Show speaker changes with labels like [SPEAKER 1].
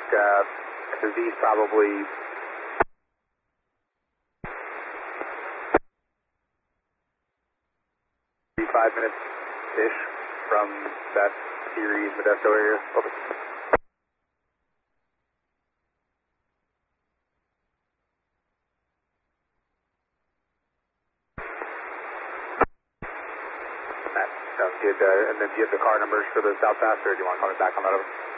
[SPEAKER 1] FSV is probably 5 minutes-ish from that Erie Modesto area. Over. That sounds good. And then do you have the car numbers for the South Pass, or do you want to call me back on that over?